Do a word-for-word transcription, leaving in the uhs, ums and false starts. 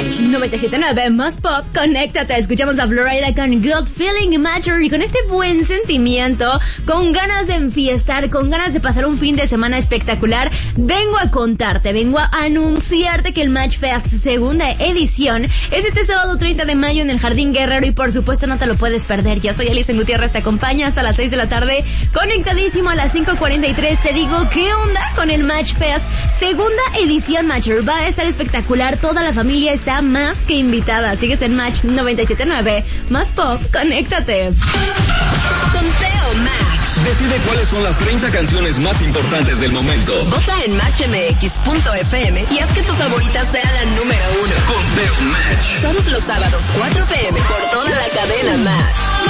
Match noventa y siete punto nueve más pop, conéctate. Escuchamos a Florida con Good Feeling Matter y con este buen sentimiento, con ganas de enfiestar, con ganas de pasar un fin de semana espectacular. Vengo a contarte, vengo a anunciarte que el Match Fest segunda edición es este sábado treinta de mayo en el Jardín Guerrero y por supuesto no te lo puedes perder. Yo soy Alison Gutiérrez, te acompaño hasta las seis de la tarde, conectadísimo a las cinco cuarenta y tres. Te digo, ¿qué onda con el Match Fest segunda edición Matcher? Va a estar espectacular, toda la familia está más que invitada. Sigues en Match noventa y siete punto nueve más pop, conéctate. Conteo Match. Decide cuáles son las treinta canciones más importantes del momento. Vota en match m x punto f m y haz que tu favorita sea la número uno. Conteo Match. Todos los sábados cuatro p m por toda la cadena Match.